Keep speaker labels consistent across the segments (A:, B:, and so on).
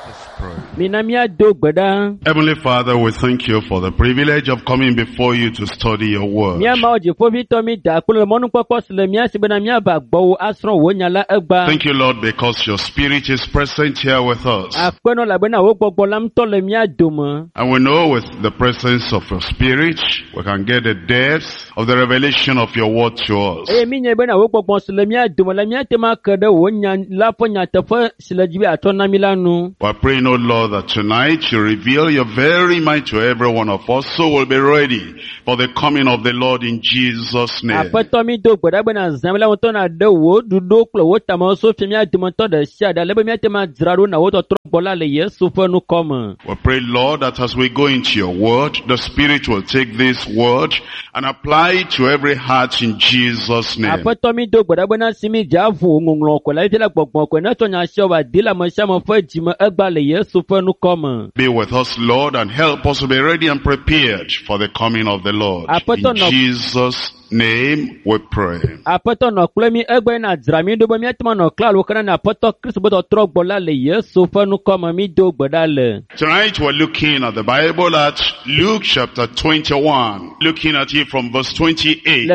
A: Heavenly Father, we thank you for the privilege of coming before you to study your word. Thank you, Lord, because your Spirit is present here with us. And we know with the presence of your Spirit, we can get the depth of the revelation of your word to us. We're praying, O Lord, that tonight you reveal your very mind to every one of us, so we'll be ready for the coming of the Lord in Jesus' name. We pray, Lord, that as we go into your word, the Spirit will take this word and apply it to every heart in Jesus' name. Be with us, Lord, and help us to be ready and prepared for the coming of the Lord. In Jesus' name we pray. Tonight we're looking at the Bible at Luke chapter 21, looking at it from verse 28.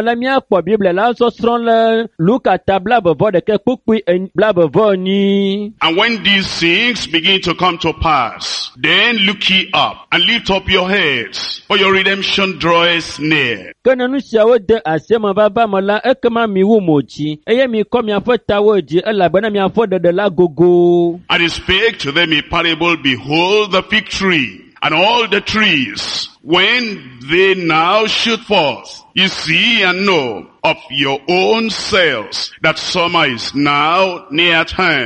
A: And when these things begin to come to pass, then look ye up and lift up your heads, for your redemption draweth near. And he spake to them a parable, behold the fig tree, and all the trees, when they now shoot forth, you see and know of your own selves that summer is now near at hand.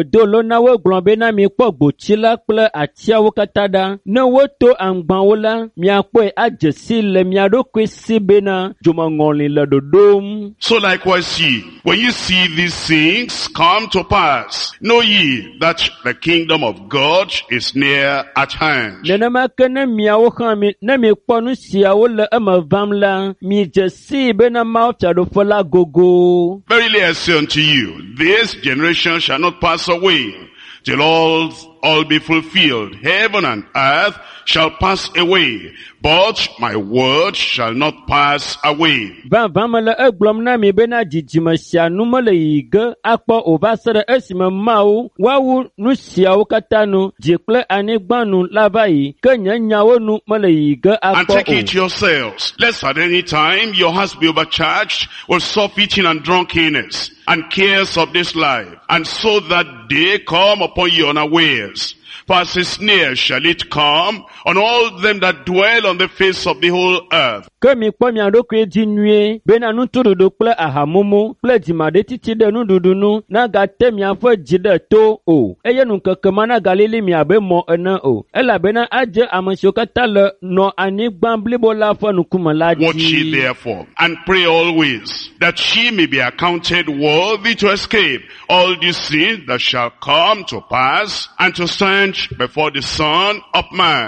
A: So likewise ye, when you see these things come to pass, know ye that the kingdom of God is near at hand. Verily I say unto you, this generation shall not pass away till all be fulfilled. Heaven and earth shall pass away, but my word shall not pass away. And take it yourselves, lest at any time your hearts be overcharged with soft eating and drunkenness, and cares of this life, and so that day come upon you unawares. For as a snare shall it come on all them that dwell on the face of the whole earth. Watch ye therefore, and pray always, that ye may be accounted worthy to escape all these things that shall come to pass, and to stand before the Son of Man.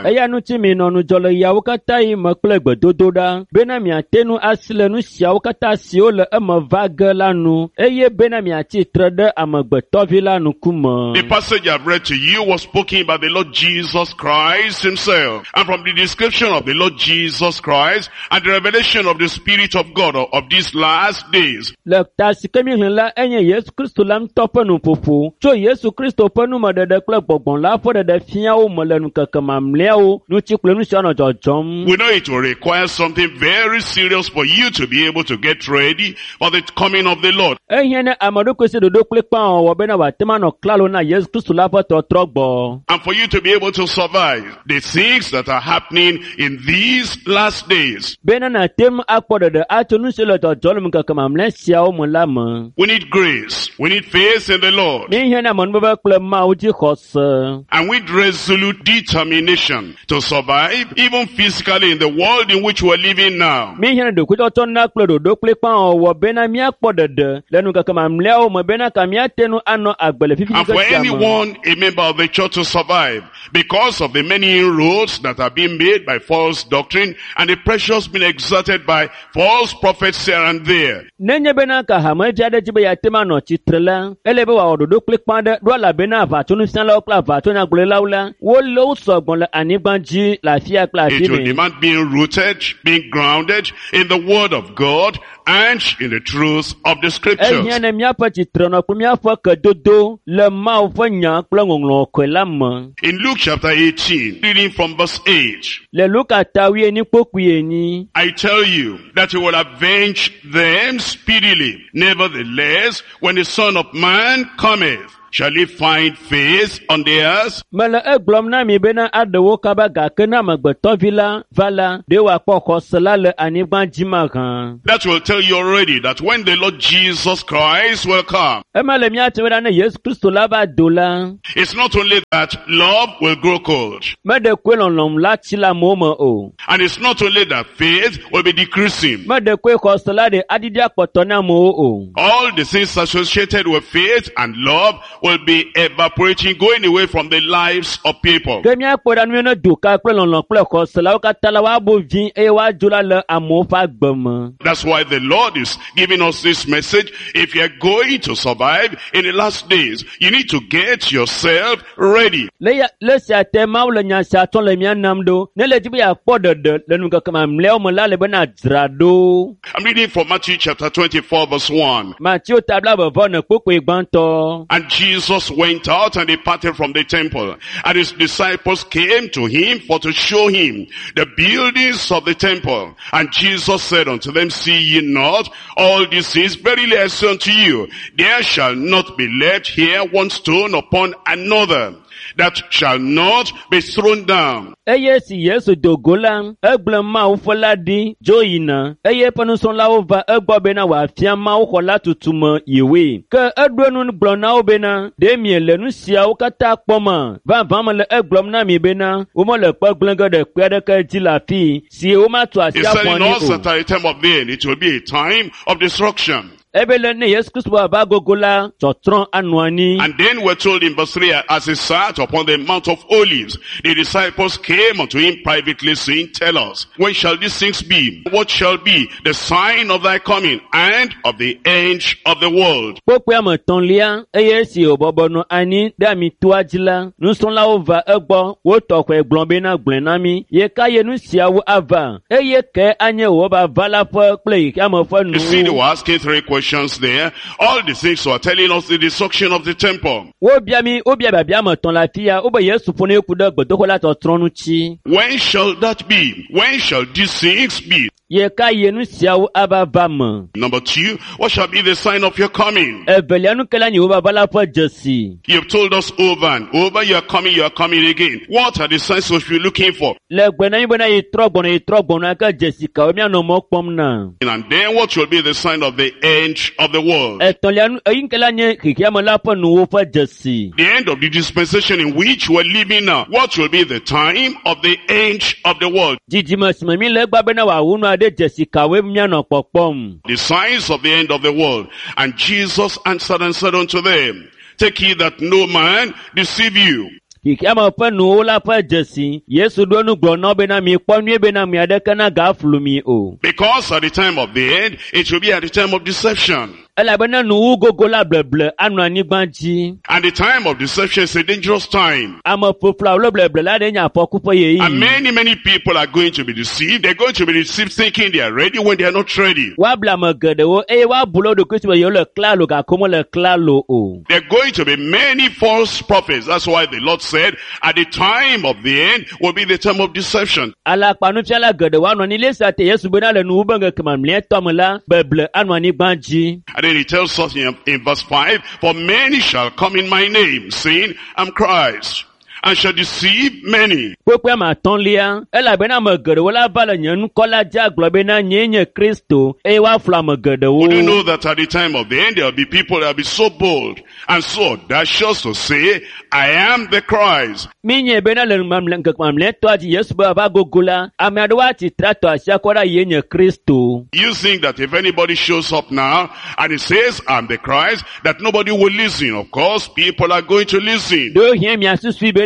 A: The passage I've read to you was spoken by the Lord Jesus Christ himself. And from the description of the Lord Jesus Christ and the revelation of the Spirit of God of these last days, we know it will require something very serious for you to be able to get ready for the coming of the Lord. And for you to be able to survive the things that are happening in these last days. We need grace. We need faith in the Lord. And with resolute determination to survive, even physically, in the world in which we're living now. And for anyone, a member of the church, to survive, because of the many inroads that are being made by false doctrine and the pressures being exerted by false prophets here and there.
B: nyagblɔlawo la, wole wo sɔgbɔ le anyigba dzi le afia kple afi
A: It will
B: me.
A: demand being rooted, being grounded in the word of God and in the truth of the scriptures.
B: Ehia ne míaƒe tsitrenɔ kple míaƒe kedodo le Mawu ƒe nya kple ŋɔŋlɔ kɔe la me.
A: In Luke chapter 18, reading from verse 8,
B: Le Luka ta 8:8.
A: I tell you that he will avenge them speedily. Nevertheless, when the Son of Man cometh, shall he find faith on the earth?
B: Mele egblɔm na mi bena aɖewo kaba gake ne amegbetɔvi la va la, ɖe wòakpɔ xɔse la le anyigba dzi mahã.
A: That will tell you already that when the Lord Jesus Christ will come,
B: Ema le míate be ɖa ne Yesu Kristo la va do la,
A: it's not only that love will grow cold,
B: meɖe koe lɔlɔm la tsi le amewo me o.
A: and it's not only that faith will be decreasing.
B: Meɖe koe xɔse la ɖe adidi akpɔtɔ na amewo o.
A: All the things associated with faith and love will be evaporating, going away from the lives of people.
B: Ke míakpɔ ɖa nu ne doka kple lɔlɔ kple xɔse la wo katã la woabo vi eye woadzo la le amewo ƒe agbe me.
A: That's why the Lord is giving us this message. If you're going to survive in the last days, you need to get yourself ready.
B: Le sia te Mawu le nya sia tsɔ le mía nam ɖo. Ne le dzi be yeakpɔ ɖeɖe le nugeke mamlɛawo me la le bena dzra ɖo.
A: I'm reading from Matthew chapter 24 verse 1.
B: Matthieu tabla bevɔ ne kpokpoe gbãtɔ.
A: And Jesus went out and departed from the temple. And his disciples came to him for to show him the buildings of the temple. And Jesus said unto them, see ye not all these things? Verily I say unto you, there shall not be left here one stone upon another that shall not be thrown down.
B: Eye si Yesu do go la, egblẽ Mawu ƒe la ɖi dzo yina. Eye eƒe nusrɔ̃lawo va egbɔ bena wòafia Mawu xɔ la tutu me yewoe. Ke eɖo enu gblɔ na wo bena, ɖe miele nu siawo katã kpɔma. Vavã mele egblɔm na mi bena, womele kpe gblẽ ge ɖe kpe aɖeke dzi le afii, si womatu asi
A: He's telling
B: afɔani
A: us
B: o.
A: that at the time of the end, it will be a time of destruction.
B: Ebe le ne Yesu Kristo ava gogo la, tsɔtrɔ anɔ anyi.
A: And then we're told in verse 3, as he sat upon the Mount of Olives, the disciples came unto him privately, saying, tell us, when shall these things be? What shall be the sign of thy coming and of the end of the world?
B: Kpokpoe ame etɔ̃lia, eye si wòbɔbɔ nɔ anyi ɖe amitoa dzi la, nusrɔ̃lawo va egbɔ, wotɔ xɔe gblɔ bena gblẽ na mi, ye ka ye nu siawo ava, eye ke anye wòva la ƒe kple yiame ƒe
A: You see, they
B: nuwo.
A: were asking three questions there. All the things were telling us the destruction of the temple.
B: Wobia biabia ame etɔ̃ le afi ya, wobe Yesu ƒo ne ku ɖe gbedoxɔ la tɔtrɔ nu tsi.
A: When shall that be? When shall these things be?
B: Ye ka ye nu siawo ava va me.
A: Number 2, what shall be the sign of your coming?
B: Evelia nu ke la nye wova la ƒe dzesi.
A: You've told us over and over, you are coming again. What are the signs we should be looking for?
B: Le gbe na mi bena ye trɔ gbɔnɔ ake dzesi kawo míanɔ mɔ kpɔm na.
A: And then what will be the sign of the end of the world?
B: Etɔ̃lia nu eyi ke la nye xixiame la ƒe nuwo ƒe dzesi.
A: The end of the dispensation in which we're living now. What will be the time of the end of the world?
B: Dzidzime si me mi le egba bena wòawu nu aɖe dzesi kawoe míanɔ kpɔkpɔm.
A: The signs of the end of the world. And Jesus answered and said unto them, take heed that no man deceive you.
B: Xixiame ƒe nuwo la ƒe dzesi. Yesu ɖo nu gblɔ na wo bena mikpɔ nyuie bena mi aɖeke na gaflu mi o.
A: Because at the time of the end, it will be at the time of deception.
B: Elabena nuwu gogo la bleble anɔ anyigba dzi.
A: And the time of deception is a dangerous time.
B: Ame ƒoƒlawo le bleble la ɖe nye afɔku ƒe
A: And
B: yeyi.
A: many people are going to be deceived. They're going to be deceived thinking they are ready when they are not ready.
B: Woable ame geɖewo eye woabu le wo ɖokui si be yewo le klalo gake womele klalo o.
A: There are going to be many false prophets. That's why the Lord said, at the time of the end will be the time of deception.
B: Alakpanufiala geɖewo anɔ anyi le sia te Yesu bena le nuwu be ŋkeke mamlɛtɔ me la, beble anɔ anyigba dzi.
A: And then he tells us in verse 5, for many shall come in my name, saying, I'm Christ, and shall deceive many.
B: Kpokpoe ame atɔ̃lia, elabena ame geɖewo la va le nye ŋkɔ la dzi agblɔ bena nyee nye Kristo, eye woaflu ame
A: Would you
B: geɖewo.
A: know that at the time of the end, there will be people that will be so bold and so audacious to say, I am the Christ.
B: Minye bena le ŋkeke mamlɛtɔa dzi Yesu be ava gogo la, ame aɖewo atsitre atɔ asi akɔ ɖa yee nye Kristo.
A: You think that if anybody shows up now and he says, I'm the Christ, that nobody will listen. Of course, people are going to listen.
B: Ɖo hiã mia susui bena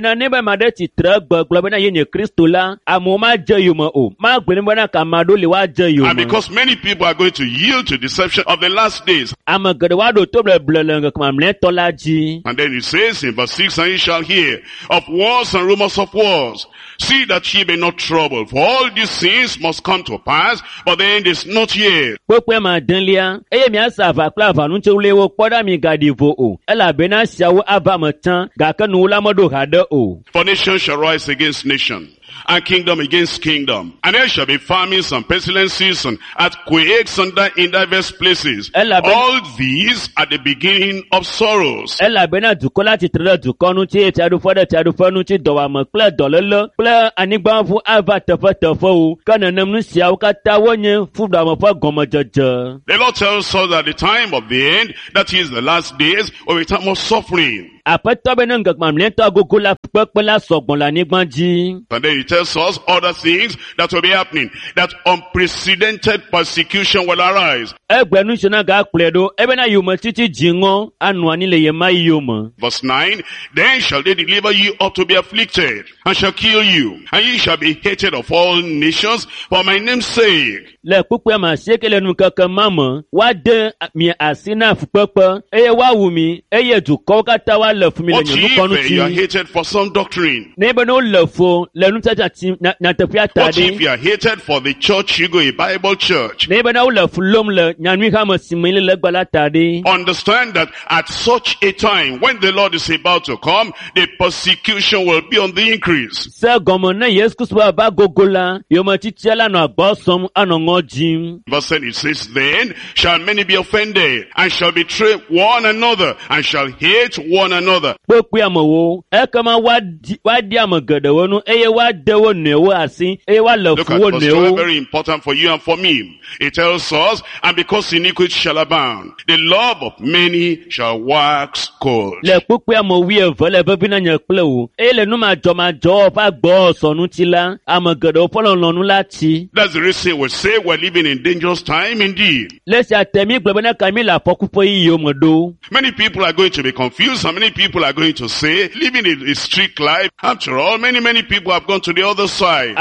B: bena nebe ma de titre gbe glo bena ye nye Kristo la amo ma je yoma o ma gbe bena ka ma do le wa je yoma.
A: And because many people are going to yield to deception of the last days.
B: Am gede wa do to ble bleleng ka ma mle to la ji.
A: And then it says in verse 6, and ye shall hear of wars and rumors of wars. See that ye be not troubled, for all these things must come to pass, but the end is not yet.
B: Kwekwe ma denlia, eye mi asa va kla va nunche ule wo poda mi gadi vo o. Ela bena siawo aba matan, ga ka nu la modo hade o.
A: For nation shall rise against nation, and kingdom against kingdom. And there shall be famines and pestilences and earthquakes in diverse places. All these are the beginning of sorrows.
B: Ela bena dukola titre dukonu ti tiadu fode tiadu fonu ti dowa mo kle dololo kle anigba fu ava tefo o kana namnu sia o kata wonye fu da mo fa gomo jeje.
A: The Lord tells us at the time of the end, that is the last days, or a time of suffering.
B: And then
A: he tells us other things that will be happening, that unprecedented persecution will arise. Verse 9, then shall they deliver you up to be afflicted, and shall kill you, and ye shall be hated of all nations for my name's sake.
B: But
A: if you are hated for some doctrine, what if you are hated for the church, you go a Bible church? Understand that at such a time, when the Lord is about to come, the persecution will be on the increase. Verse 10, it says, then shall many be offended, and shall betray one another, and shall hate one another.
B: Look, at what's
A: very important for you and for me. It tells us, and because iniquity shall abound, the love of many shall wax cold. That's the reason we say we're living in dangerous time indeed. Many people are going to be confused, and many people are going to say, living a strict life. After all, many people have gone to the other side.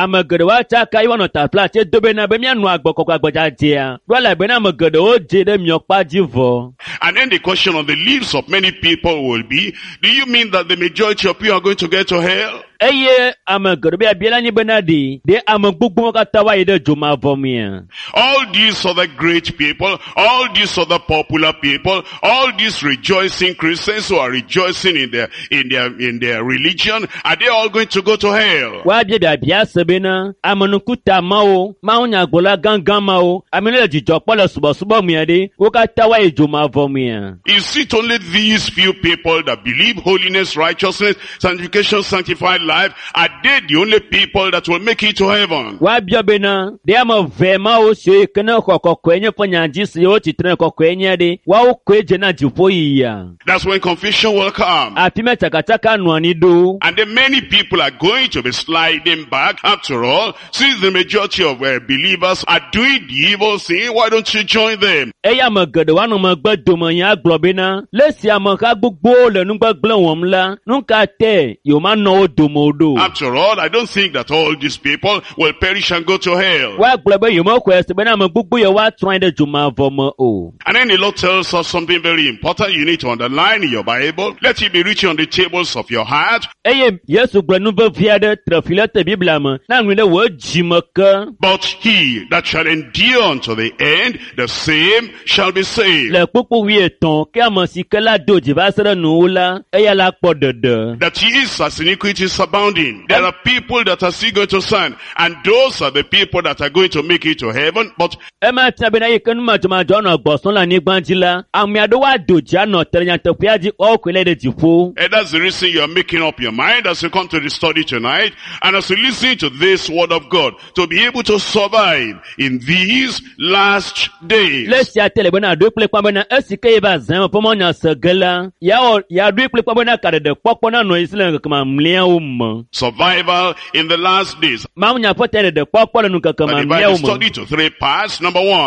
A: And then the question on the lips of many people will be, do you mean that the majority of you are going to get to hell? All these other great people, all these other popular people, all these rejoicing Christians who are rejoicing in their religion, are they all going to go to hell? Is it only these few people that believe holiness, righteousness, sanctification, sanctified life? Are they the only people that will make it to heaven? That's when confusion will come. And then many people are going to be sliding back. After all, since the majority of believers are doing the evil thing, why don't you join them? After all, I don't think that all these people will perish and go to hell. And then the Lord tells us something very important you need to underline in your Bible. Let it be written on the tables of your heart. But he that shall endure unto the end, the same shall be saved. That is as iniquity is abounding. There are people that are still going to stand, and those are the people that are going to make it to heaven. But that's the reason you are making up your mind as you come to the study tonight, and as you listen to this word of God, to be able to survive in these last days. Survival in the last days. I divide the study to three parts. Number one,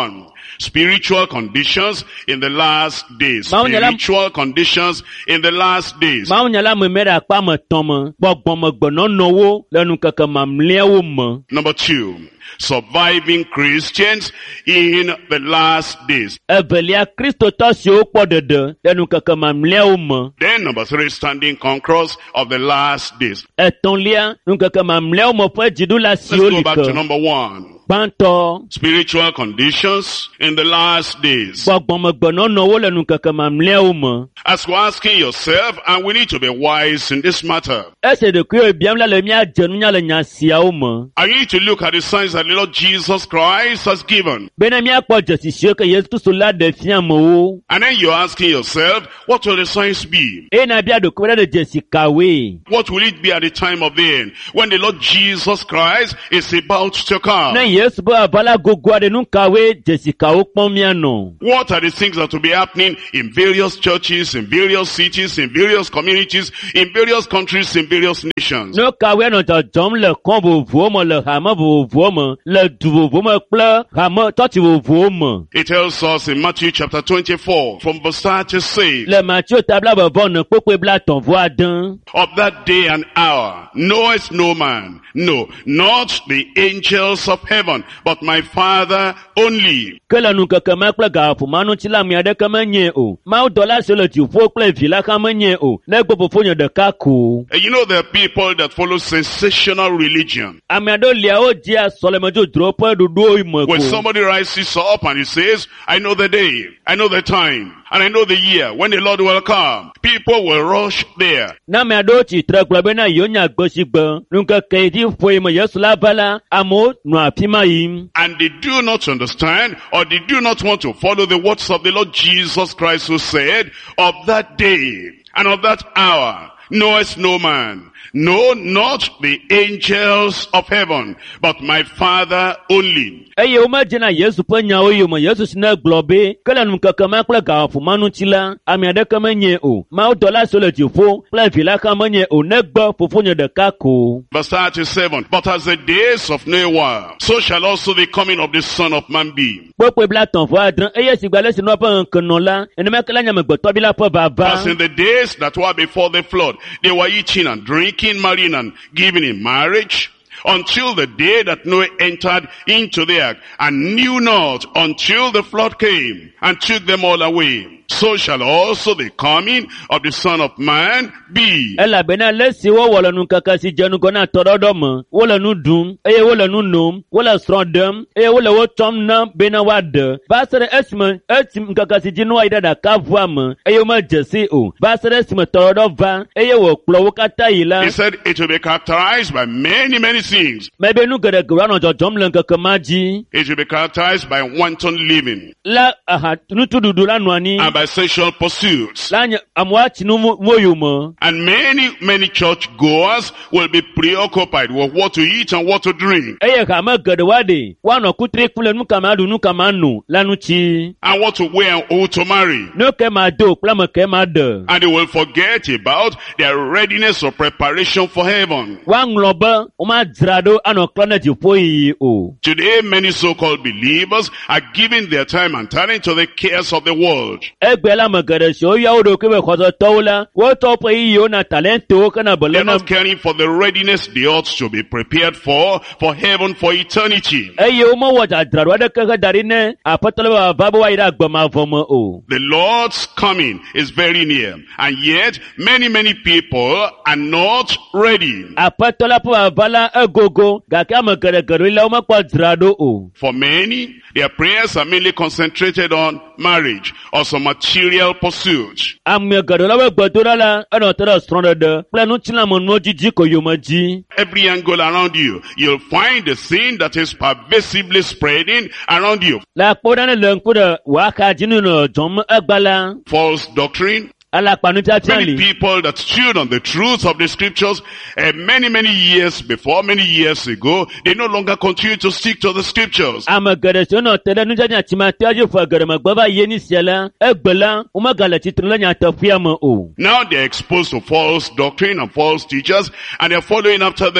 A: Spiritual conditions in the last days.
B: Mao nyala-
A: Spiritual conditions in the last days.
B: Mao nyala me mera akpa me tome, gbogbo me gbono nowo, lenu keke mamlewo me.
A: Number 2, surviving Christians in the last days.
B: Evelia Kristo to si o kpo dede, lenu keke mamlewo me.
A: Then number 3, standing conquerors of the last days.
B: Etonlia, nu keke mamlewo me fwe jidu la si
A: Let's
B: o
A: go back to
B: like.
A: number 1.
B: Banto,
A: Spiritual conditions in the last days.
B: gbogbo me gbono nowo lenu keke mamlewo me.
A: As you're asking yourself, and we need to be wise in this matter.
B: Ese de kuyo biam la le mia jenu nya le nya siawo me.
A: I need to look at the signs that the Lord Jesus Christ has given.
B: Bena mia kpo jesisio ke Yesu Kristo la de fiam wo.
A: And then you're asking yourself, what will the signs be?
B: E na bia do kuwa de jesikawe.
A: What will it be at the time of the end? When the Lord Jesus Christ is about to
B: Na
A: come?
B: Yesu ba bala gogo de nu kawe jesikawo pon mia no.
A: What are the things that will be happening in various churches, in various cities, in various communities, in various countries, in various nations?
B: No kawe no jom le kon vovo mo le hama vovo mo le du vovo mo kple hama toti vovo mo.
A: It tells us in Matthew chapter 24, from verse 36,
B: Le Matthieu tabla bavon ne kpokpe bla ton vo adan.
A: of that day and hour knoweth no man, no, not the angels of heaven, but my Father only.
B: Que le nu keke ma kple gafu manu ti la mia de ke menye o. Ma do la se le ti fo kple vi la ka menye o. Le gbo fofo nye de ka ko.
A: And you know there are people that follow sensational religion.
B: Ame do lia o dia so le mejo dro po dudu imo
A: When
B: ko.
A: somebody rises up and he says, I know the day, I know the time, and I know the year when the Lord will come, people will rush there.
B: Na me do ti tre kple be na yo nya gbo si gbo. Nu keke di fo imo Yesu la bala amo nu afima yim.
A: And they do not understand, or they do not want to follow the words of the Lord Jesus Christ, who said, of that day and of that hour knoweth no man, no, not the angels of heaven, but my Father only.
B: Eye o ma jena Yesu pe nya o yo mo Yesu sina globe kele nu keke ma kple gafu manu ti la ame de ke menye o. Ma o do la so le ti fo kple vi la ka menye o ne gbo fofo nye de ka ko.
A: Verse 37, but as the days of Noah, so shall also the coming of the Son of Man be.
B: Kpokpe bla ton vo adan eye si gba le si no pe nkan la ene me kele nya me gbo bi la po
A: As
B: baba.
A: in the days that were before the flood, they were eating and drinking, marrying and giving in marriage, until the day that Noah entered into the ark, and knew not until the flood came and took them all away. So shall also the coming of the Son of Man be.
B: Ela bena le si wo wole nu keke si jenu ko na tododo mo. Wo le nu dum eye wo le nu nom, wo le srodem eye wo le wo tom na bena wa de. Ba sere esme etim keke si jinu wa ida da ka vua mo. Eye ma jesi o. Ba sere esme tododo va eye wo kplo wo kata yi la.
A: He said it will be characterized by many, many things.
B: Mebe nu gede gwa no jom le keke maji.
A: It will be characterized by wanton living
B: La aha nu tududu la nwani.
A: and by sexual pursuits.
B: La nya amwa chinu mo yu mo.
A: And many, many church goers will be preoccupied with what to eat and what to drink,
B: Eye ka ma gede wa de. Wa no kutre kule nu kama du nu kama nu. La nu chi.
A: and what to wear and who to marry.
B: No ke ma do kula me ke ma de.
A: And they will forget about their readiness or preparation for heaven.
B: Wa nglobe o ma drado ano klone ji poyi o.
A: Today, many so-called believers are giving their time and talent to the cares of the world.
B: Egbe la me gede so ya o do ke be khozo tola. Wo to pe yi o na talento ke na
A: They're
B: bole na.
A: not caring for the readiness they ought to be prepared for heaven, for eternity.
B: Eye o mo wa drado de ke dari ne apatole ba babo wa ira gboma vomo o.
A: The Lord's coming is very near, and yet many, many people are not ready.
B: Apatola po bala egogo ga ke me gede la o ma kwa drado o.
A: For many, their prayers are mainly concentrated on marriage or some material pursuit.
B: Ame gede la we gbodora la eno tere stronde de. Ple nu chila mo no jiji ko yo ma ji.
A: Every angle around you, you'll find the sin that is pervasively spreading around you.
B: La kpoda ne le nku de wa ka jinu no jom egbala.
A: False doctrine.
B: Ala kpanu
A: Many
B: tiatiali.
A: people that stood on the truth of the scriptures many, many years before, many years ago, they no longer continue to stick to the scriptures.
B: Ame gede so no tele nu janya chima tiaji fo gede me gbova ye ni siela. Egbela o ma gale titun la nya tafia mo o.
A: Now they're exposed to false doctrine and false teachers, and they're following after them.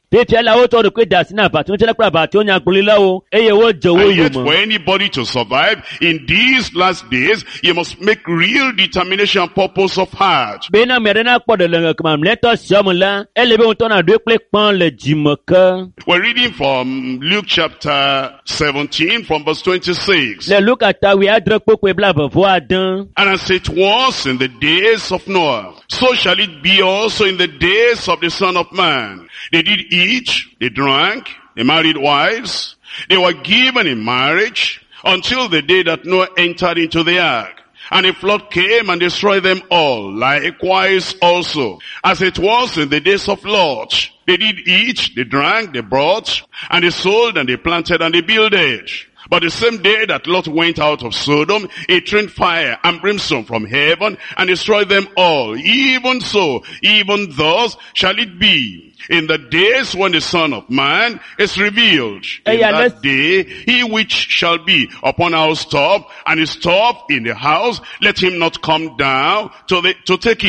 B: Pépia la haute de Quedasina, Patuncha Prabatonia Gulilao, Eyo Joe.
A: And yet for anybody to survive in these last days, you must make real determination and purpose of heart.
B: Bena Merena Quadelang, let us Shamula, Elebotona Duplek le Jimoka.
A: We're reading from Luke chapter 17 from verse 26.
B: Le look at we had drunk with blabber for Adam.
A: And as it was in the days of Noah, so shall it be also in the days of the Son of Man. They did eat, they drank, they married wives, they were given in marriage until the day that Noah entered into the ark. And a flood came and destroyed them all. Likewise also, as it was in the days of Lot, they did eat, they drank, they bought, and they sold, and they planted, and they builded. But the same day that Lot went out of Sodom, it rained fire and brimstone from heaven and destroyed them all. Even so, even thus shall it be in the days when the Son of Man is revealed. In that day, he which shall be upon our top, and his top in the house, let him not come down to take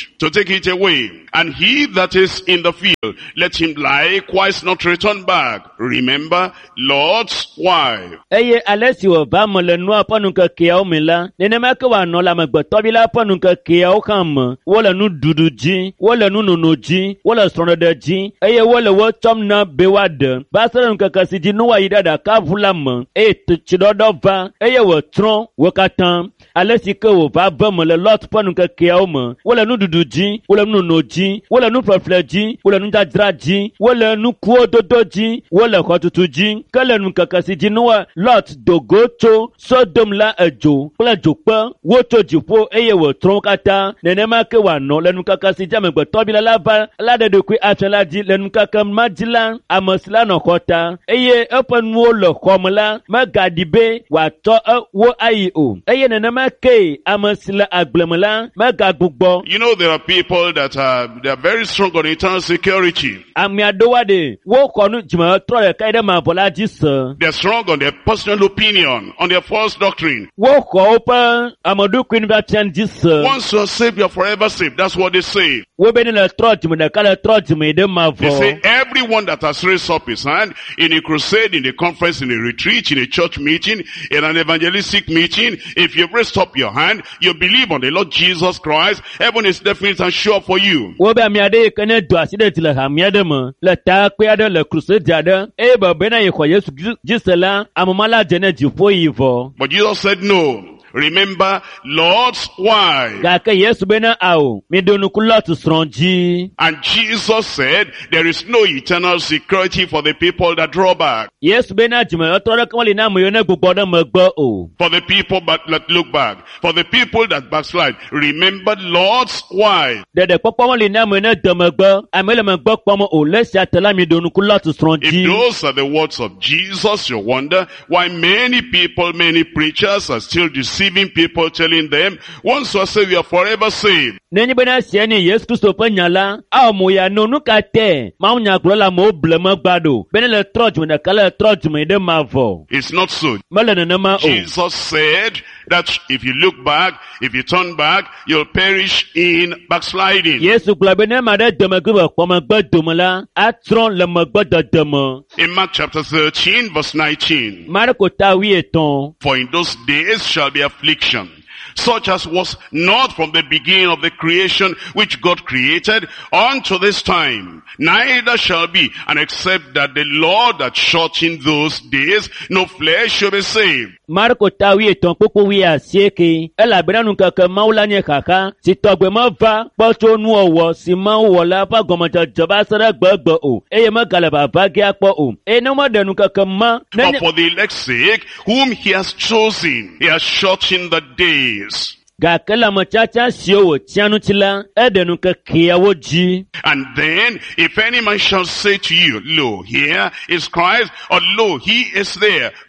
A: it away. And he that is in the field, let him likewise not return back. Remember Lot's wife.
B: Eye Alessio Bamo le noa panuka kia omila, nenemaka wa no la magbotobila panuka kia okam, wala nu duduji, wala nu nonoji, wala stronadaji, eye wala wo tomna bewad, basara nuka kasiji nuwa idada kavulam, chidodova, eye wo tron, wakatam, Alessika wo bamo le lot panuka kia oma, wala nu duduji, wala nu noji, wala nu profleji, wala nu jadraji, wala nu kuododoji, wala kwatutuji, kala nuka kasiji nuwa, Lot dogoto Sodom la ejo kula jokpa woto jipo eye wo tronkata nenema ke wa no lenu kaka si jame gbe tobila la ba la de kwi atlaji lenu kaka majila amasla no kota eye open wo lo komla magadibe wa to wo ayo eye nenema ke amasla agblemla magagbugbo.
A: You know, there are people that they are very strong on internal security.
B: Amiadowade wo konu jima tro kaide ma bolaji sir.
A: They are strong on their personal opinion, on their false doctrine.
B: Once
A: you are saved, you are forever saved. That's what they say.
B: They say
A: everyone that has raised up his hand in a crusade, in a conference, in a retreat, in a church meeting, in an evangelistic meeting, if you've raised up your hand, you believe on the Lord Jesus Christ, heaven is definite and sure for you. But Jesus said no. Remember Lot's wife. And Jesus said there is no eternal security for the people that draw back. For the people that look back. For the people that backslide. Remember Lot's wife. If those are the words of Jesus, you wonder why many people, many preachers are still deceiving people, telling them, once you are saved, you are forever saved. It's not so. Jesus said that if you look back, if you turn back, you'll perish in backsliding. In Mark chapter 13 verse 19. For in those days shall be affliction, such as was not from the beginning of the creation which God created unto this time, neither shall be, and except that the Lord that shortened those days, no flesh shall be saved.
B: Marco tawi eton popo wi asieke ela benanu kaka maula nye kaka si togbe ma va poto nu owo si ma wo la pa gomoja joba sara gbogbo o eye ma galaba ba gi apo o e no mo denu kaka ma.
A: But for the elect's sake whom he has chosen, he has shortened the days.
B: And then,
A: if any man shall say to you, lo, here is Christ, or lo, he is there,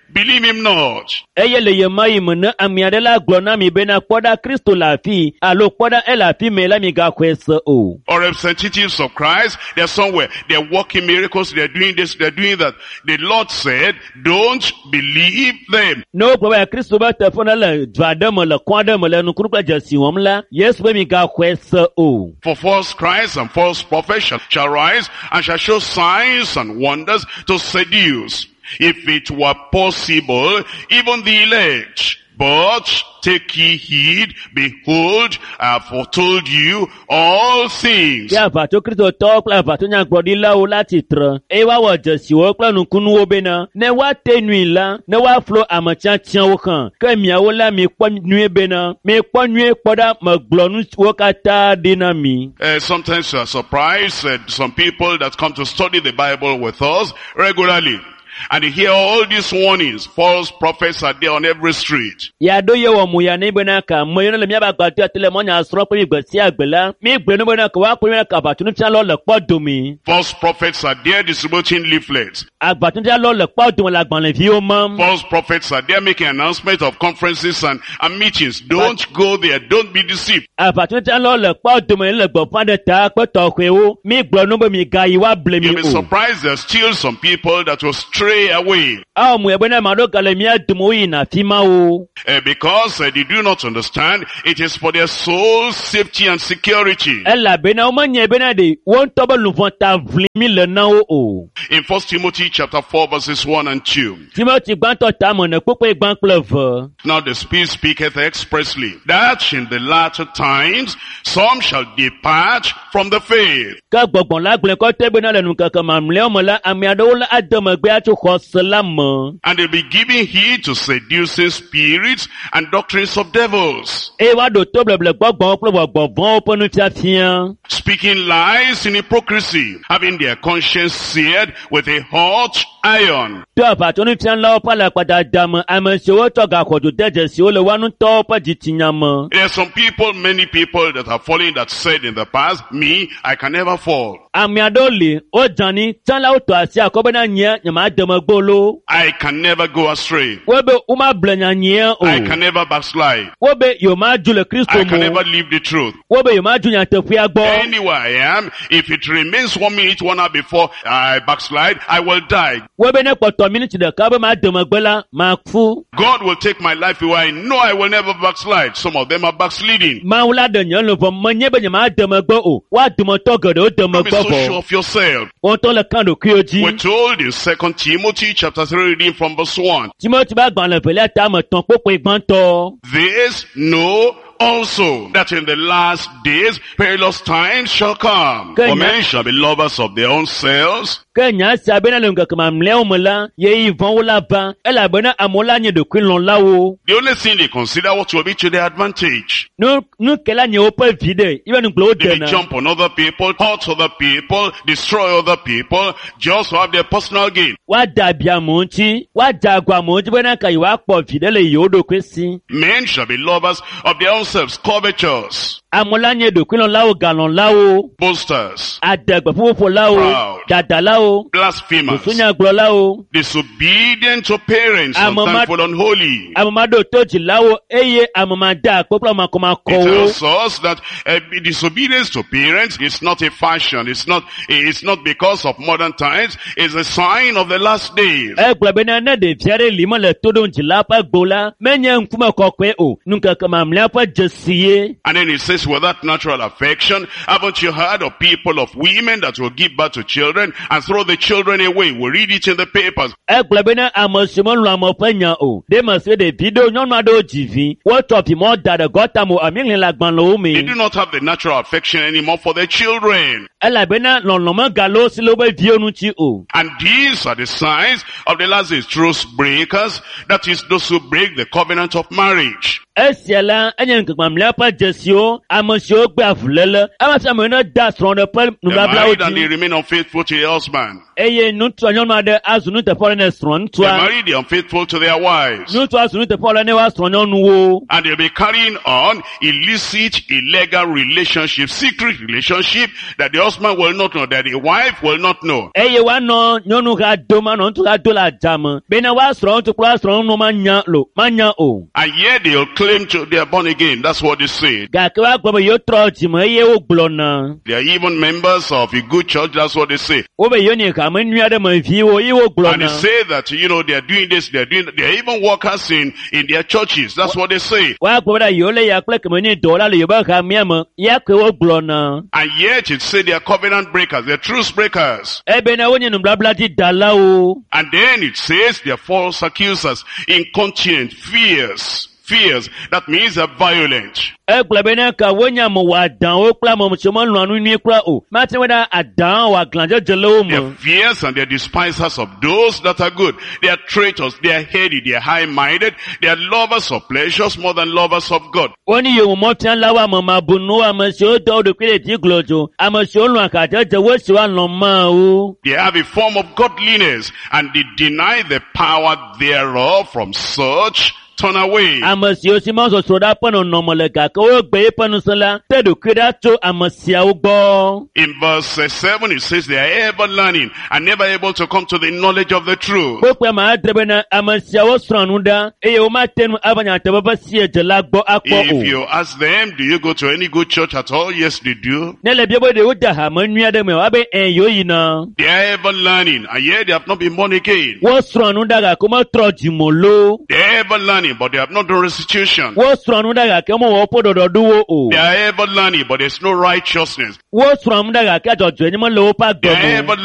A: believe him not.
B: Eye le ye ma yi mene amiade la gblɔ na mi bena kpɔɖa Kristo le afi alo kpɔɖa ele afi me la mi gaxɔe se o.
A: Or representatives of Christ, they're somewhere, they're working miracles, they're doing this, they're doing that. The Lord said, don't believe them.
B: Ne wo gblɔ be Kristo be teƒe ne le du aɖe me le kɔ aɖe me le nukunu kple dzesi wɔm la, Yesu be mi gaxɔe se o.
A: For false Christs and false prophets shall rise and shall show signs and wonders to seduce, if it were possible, even the elect. But take ye heed, behold, I have foretold you all things.
B: Ya vato Kristo tɔ kple vato nyagblɔɖilawo la tsitre, eye woawɔ dzesiwo kple nukunuwo bena, ne woate nui la, ne woaflo ame tiatiawo xɔ, ke miawo la mikpɔ nyuie bena, mikpɔ nyuie kpɔ ɖa megblɔ nuwo katã ɖi na mi.
A: Sometimes you are surprised at some people that come to study the Bible with us regularly. And you hear all these warnings. False prophets are there on every street.
B: Ya do ye wɔ mu ya ne bena ka me yɔ le miaba gbadɔ atele mɔ nya srɔ̃ kple mi gbesi agbe la, mi gblɔ ne bena ka woakpɔ mi ka aʋatunufialɔ le kpɔ dome.
A: False prophets are there distributing leaflets.
B: Aʋatunufialɔ le kpɔ dome le agbalẽviwo mam.
A: False prophets are there making announcements of conferences and meetings. Don't go there. Don't be deceived.
B: Aʋatunufialɔ le kpɔ dome le gbɔƒã ɖe ta kpe tɔxɔewo, mi gblɔ no be mi gayi woable mi
A: You'll be
B: o.
A: surprised there's still some people that will stray away.
B: Awo mu ebe ne ma ɖo gale mia dome wo yina afi ma o.
A: Because they do not understand, it is for their soul safety and security.
B: Elabena wo menye bena ɖe wo ŋutɔ be luʋɔ ta ʋli mi le na wo o.
A: In 1 Timothy chapter 4 verses 1 and 2.
B: Timothy gbãtɔ tame ne kpekpe gbã kple eve.
A: Now the Spirit speaketh expressly, that in the latter times some shall depart from the faith.
B: Ke gbɔgbɔ la gblẽ kɔte bena le nukeke mamlɛawo me la, ame aɖewo la ade megbe atso xɔse la me.
A: And they'll be giving heed to seducing spirits and doctrines of devils,
B: Eye woaɖo to bleble gbɔgbɔwo kple gbɔgbɔvɔwo ƒe nufiafia.
A: speaking lies in hypocrisy, having their conscience seared with a hot iron.
B: To aʋatunufialawo ƒe alakpadada me, ame siwo tsɔ gaxɔdzo de dzesiwo le woa ŋutɔwo ƒe dzitsinya me.
A: There are some people, many people that have fallen that said in the past, me, I can never fall.
B: Ame aɖewo li, wo dzani, tsãlawo tɔ asi akɔ bena nyea nyemade megbe lo.
A: I can never go astray.
B: Wo be womable nyanyea o.
A: I can never backslide.
B: Wo be yomadu le
A: I
B: Kristo
A: can never
B: mo.
A: leave the truth.
B: Wo be yomadu nyateƒea gbɔ.
A: Anywhere I am, if it remains 1 minute, 1 hour before I backslide, I will die.
B: Wo be ne kpɔtɔ miniti ɖeka be made megbe la, maku.
A: God will take my life away. I know I will never backslide. Some of them are backsliding.
B: Mawu la ɖe nye luʋɔ menye be nyemade megbe o. Woa dometɔ geɖewo de
A: Don't be
B: megbe
A: so sure
B: vɔ.
A: of yourself.
B: Wontɔ le kan ɖokuiwo
A: We're
B: dzi.
A: told in 2 Timothy chapter 3 reading from verse 1.
B: Timothy be agbalẽ velia tame tɔ̃ kpokpoe gbãtɔ.
A: This know also that in the last days perilous times shall come.
B: Ke
A: For
B: nya-
A: men shall be lovers of their own selves,
B: Ke nya sia bena le ŋkeke mamlɛawo me la, yeyi vɔ̃wo la va, elabena amewo la nye ɖokuilɔ̃lawo.
A: the only thing they consider what will be to their advantage.
B: Nu ke la nye woƒe vi ɖe, ibe nugblẽwo
A: They may
B: dena.
A: jump on other people, hurt other people, destroy other people, just to have their personal gain.
B: Woada abi amewo ŋuti, woada agɔ amewo ŋuti bena ka yewoakpɔ vi ɖe le yewo ɖokui si.
A: Men shall be lovers of their own selves, covetous,
B: Amewo la nye ɖokuilɔ̃lawo, galɔ̃lawo,
A: boasters,
B: adegbeƒoƒolawo,
A: Proud.
B: dadalawo,
A: blasphemers,
B: susunyagblɔlawo,
A: disobedient to parents,
B: Amama-
A: unthankful, unholy.
B: ame ma ɖo to dzilawo, eye ame ma da akpo kple
A: It
B: makɔmakɔwo.
A: tells us that disobedience to parents is not a fashion. It's not because of modern times. It's a sign of the last days.
B: Egblɔ bena ne ɖevia ɖe li me le to ɖom dzila ƒe gbo la, menye ŋkume kɔkɔe o, nukeke mamlɛa ƒe dzesie.
A: And then it says, without natural affection, haven't you heard of people, of women that will give birth to children and throw the children away? We read it in the papers.
B: Egblɔ bena ame si melɔ ame ƒe nya o, ɖe me se ɖevi ɖewo nyɔnu aɖewo dzi vi, wotsɔ vi mɔ da ɖe gɔta me, amiŋli le agbalẽwo
A: They
B: me.
A: do not have the natural affection anymore for their children.
B: Elabena lɔlɔ̃ megale si le woƒe viwo ŋuti o.
A: And these are the signs of the last days. Truth breakers, that is those who break the covenant of marriage.
B: Esia la, enye ŋkeke mamlɛa ƒe dzesiwo, ame siwo gbe avuléle, ame sia ame ne da srɔ̃ ɖe ƒe
A: They're
B: nubablawo
A: married and they
B: dzi.
A: remain unfaithful to their husband.
B: Eye ŋutsua nyɔnu aɖe azu nuteƒe ɖe ne srɔ̃
A: They're
B: ŋutsua.
A: married, they're unfaithful to their wives.
B: Ŋutsua azu nuteƒe ɖe ne woasrɔ̃ nyɔnuwo.
A: And they'll be carrying on illicit, illegal relationship, secret relationship that they husband will not know, that the wife will not know.
B: Eye wa nɔ nyɔnu ha do ma nɔ ŋutsu ha do le adzame. Bena wa srɔ̃ ŋutsu kple wa srɔ̃ no ma nya o.
A: And yet they'll claim they are born again. That's what they say.
B: Gake wa gbɔ be yewo trɔ dzime eye wo gblɔ na.
A: They are even members of a good church. That's what they say.
B: Wo be yewo nye hame nyui aɖe me viwo eye wo gblɔ
A: And they
B: na.
A: say that, they are doing this, they are even workers in their churches. That's what they say.
B: Wa gbɔ be ɖa yewo le ya kple keme nye dɔwɔla le yewo be hamea me. Ya ke wo gblɔ na.
A: And yet it say they are covenant breakers, they are truce breakers.
B: Ebena wo nye nubabladzi dalawo.
A: And then it says they are false accusers, incontinent, fierce. That means they're violent.
B: Egblɔ bena ka wo nye ame wɔ adanwo kple ame si melɔ̃a nu nyui kura o. Mate be ɖa adan wɔ aglãdzedze le wo
A: They are
B: me.
A: fierce and they are despisers of those that are good. They are traitors, they are heady, they are high-minded, they are lovers of pleasures more than lovers of God.
B: Wo ni yewo mɔtia la wo ame mabunuwo, ame siwo dɔ wo ɖokui ɖe dzi glodzo, ame siwo lɔ̃a kadzedze wo siwo alɔ̃ mawo.
A: They have a form of godliness and they deny the power thereof. From such turn away.
B: Ame siwo si ma sɔsrɔ̃ ɖa ƒe nɔnɔme le gake wo gbe eƒe ŋusẽ la, te ɖokui ɖa tso ame siawo gbɔ.
A: In verse 7 it says they are ever learning and never able to come to the knowledge of the truth.
B: Kpokpe ma adre bena ame siawo srɔ̃ nu ɖa, eye womate nu ava nyateƒe si edze la gbɔ akpɔ
A: If
B: o.
A: you ask them, do you go to any good church at all? Yes, they do.
B: Ne le bia be ɖewo de hame nyui aɖe me, woabe yewo yina.
A: They are ever learning and yet they have not been born again.
B: Wo srɔ̃ nu ɖa gake wometrɔ dzimo lo.
A: They are ever learning but they have not done restitution.
B: Wo srɔ̃ nu ɖa gake womewɔ woƒe ɖɔɖɔɖowo o.
A: They are ever learning but there's no righteousness.
B: Wo srɔ̃ nu ɖa gake adzɔdzɔe nye mele woƒe
A: They are
B: agbe me.
A: ever